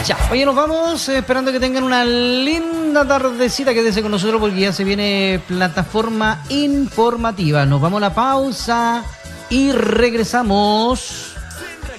Ya, oye, nos vamos esperando que tengan una linda tardecita. Quédense con nosotros porque ya se viene plataforma informativa. Nos vamos a la pausa y regresamos.